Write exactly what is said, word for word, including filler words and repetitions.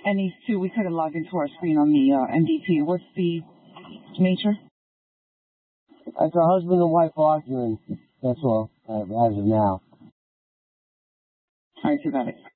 And these two, we couldn't log into our screen on the uh, M D T. What's the nature? It's a husband and wife arguing. That's all, uh, as of now. All right, you got it.